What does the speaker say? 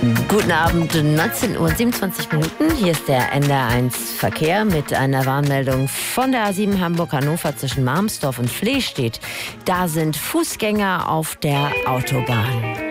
Guten Abend, 19:27 Uhr. Hier ist der NDR1 Verkehr mit einer Warnmeldung von der A7 Hamburg-Hannover zwischen Marmsdorf und Flehstedt. Da sind Fußgänger auf der Autobahn.